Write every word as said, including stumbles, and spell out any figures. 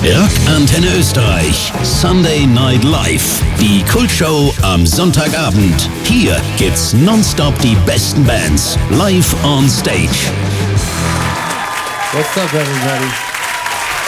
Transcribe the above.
Rock Antenne Österreich. Sunday Night Live. Die Kultshow am Sonntagabend. Hier gibt's nonstop die besten Bands live on stage. What's up, everybody?